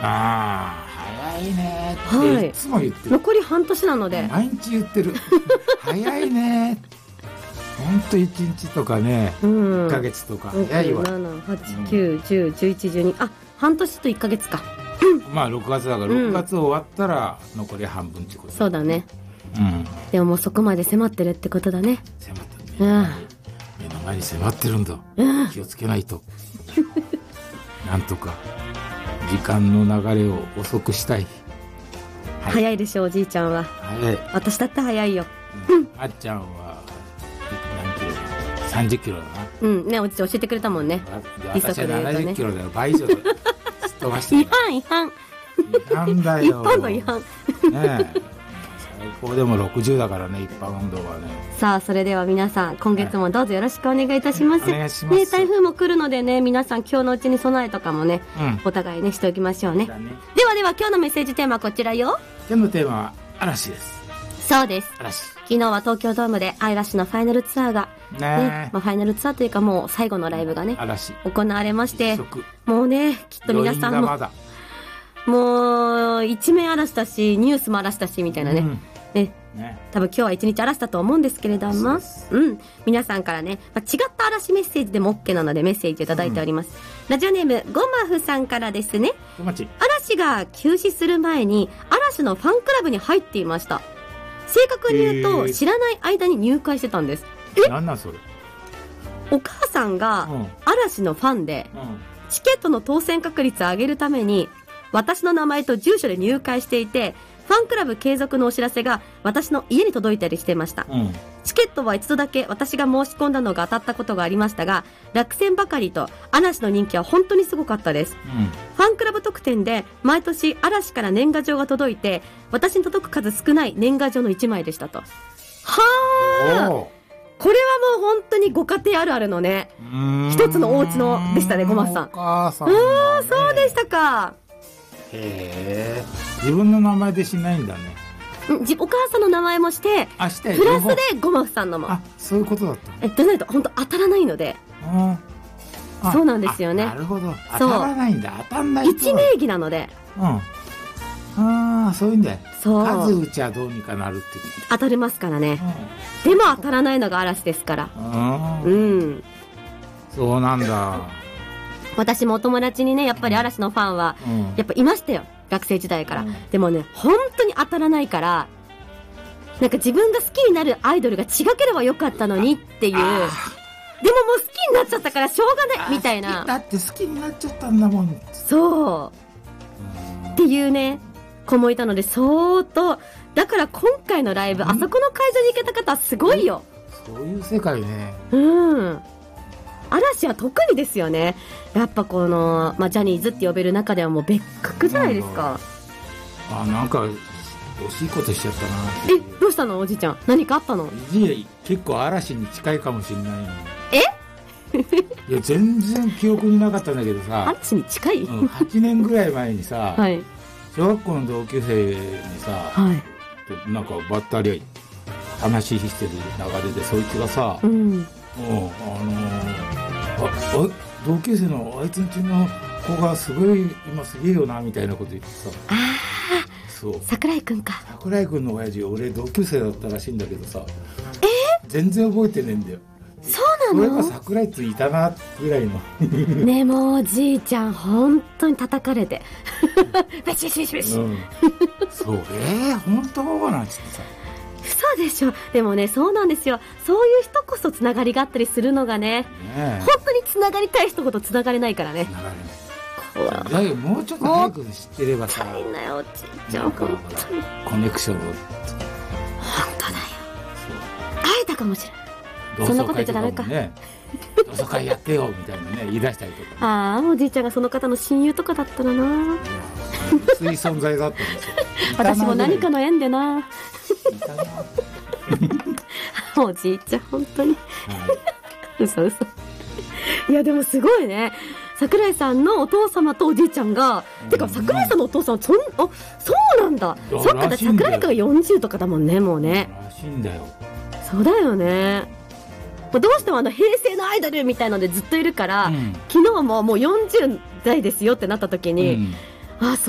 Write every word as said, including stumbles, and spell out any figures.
ああ早いねっていつも言ってる、 はい、残り半年なので毎日言ってる早いねほんといちにちとかね、うん、いっかげつとか早いわ。 ななはちきゅうじゅうじゅういちじゅうにあ半年といっかげつかまあろくがつだからろくがつ終わったら残り半分ってこと、 うん、そうだね、 うん、 でももうそこまで迫ってるってことだね。 迫ってる、うん、目の前に迫ってるんだ、うん、気をつけないとなんとか時間の流れを遅くしたい、 はい、早いでしょおじいちゃんは。 早い。 私だって早いよ、 うん、あっちゃんは何キロさんじゅっキロだな。 うんねおじいちゃん教えてくれたもんね。 私はななじゅっキロだよ倍以上だよ飛ばして違反違反違反だよ一般の違反ねえ最高でもろくじゅうだからね一般運動はね。 さあそれでは皆さん今月もどうぞよろしくお願いいたします、 はい、お願いします、 ね、台風も来るのでね皆さん今日のうちに備えとかもね、うん、お互いねしておきましょう ね, ねではでは今日のメッセージテーマはこちらよ。 今日のテーマは嵐です。 そうです。 嵐昨日は東京ドームで嵐のファイナルツアーがね、ねまあ、ファイナルツアーというかもう最後のライブがね行われまして、もうねきっと皆さんももう一面嵐だしニュースも嵐だしみたいなね、うんねね、多分今日は一日嵐だと思うんですけれども、うん、皆さんからね、まあ、違った嵐メッセージでも OK なのでメッセージいただいております、うん、ラジオネームゴマフさんからですね。嵐が休止する前に嵐のファンクラブに入っていました。正確に言うと知らない間に入会してたんです。 えなんなんそれ。 お母さんが嵐のファンで、うんうん、チケットの当選確率を上げるために私の名前と住所で入会していてファンクラブ継続のお知らせが私の家に届いたりしてました、うん、チケットは一度だけ私が申し込んだのが当たったことがありましたが落選ばかりと嵐の人気は本当にすごかったです、うん、ファンクラブ特典で毎年嵐から年賀状が届いて私に届く数少ない年賀状のいちまいでしたと。はあこれはもう本当にご家庭あるあるのね一つのお家のでしたねごまさん。 お母さん、ね、 うんそうでしたか。 へえ自分の名前でしないんだね。 お母さんの名前もしてあしてプラスでごまふさんのもあそういうことだった。 えとないと本当当たらないので、うん、そうなんですよね。 なるほど当たらないんだ。当たんないと一名義なので、 うん、ああそういうんだよ。そう数打ちはどうにかなるって当たりますからね、うん、でも当たらないのが嵐ですから。うん、うん、 そうなんだ。 私もお友達にねやっぱり嵐のファンはやっぱいましたよ学生時代から、うん、でもね本当に当たらないからなんか自分が好きになるアイドルが違ければよかったのにっていうでももう好きになっちゃったからしょうがないみたいな。 だって好きになっちゃったんだもん。 そう、うん、っていうね子もいたので相当だから今回のライブ、うん、あそこの会場に行けた方はすごいよ。 そういう世界ね。 うん嵐は特にですよね。やっぱこの、まあ、ジャニーズって呼べる中ではもう別格じゃないですか。 あなんか惜しいことしちゃったな。 えどうしたのおじいちゃん何かあったの。 いや結構嵐に近いかもしれないの。 えいや全然記憶になかったんだけどさ嵐に近い、 うん、はちねんぐらい前にさ、はい、小学校の同級生にさ、はい、なんかばったり話してる流れでそいつがさ、うんもうあのー、ああ同級生のあいつんちの子がすごい今すげえよなみたいなこと言ってさああそう桜井くんか桜井くんの親父俺同級生だったらしいんだけどさえー、全然覚えてねえんだよ。 そうなの。 それが桜井くんいたなぐらいのねえもうおじいちゃん本当に叩かれてベシベシベシ、うん、 そうえー、本当なんつってさそうでしょ。でもねそうなんですよ。そういう人こそつながりがあったりするのが ね, ね本当につながりたい人ほどつながれないからね。つながれない。 だよもうちょっと早く知ってればさもったいないおじいちゃん本当にコネクションを本当だよ会えたかもしれない。そんなこと言っちゃダメか。 同窓会やってよみたいなね言い出したりとか、ね、 ああおじいちゃんがその方の親友とかだったらなそういう存在だったんですよ私も何かの縁でなおじいちゃん本当に、はい、嘘嘘いやでもすごいね桜井さんのお父様とおじいちゃんが、うん、てか桜井さんのお父さんそんあそうなんだ。そっかだ桜井君がよんじゅうとかだもんねもうね。 らしいんだよ。 そうだよね。どうしてもあの平成のアイドルみたいのでずっといるから、うん、昨日ももうよんじゅう代ですよってなった時に、うん、あそ